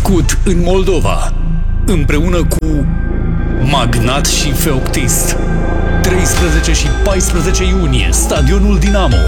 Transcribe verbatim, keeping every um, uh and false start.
născut în Moldova, împreună cu Magnat și Feoctist. treisprezece și paisprezece iunie, Stadionul Dinamo.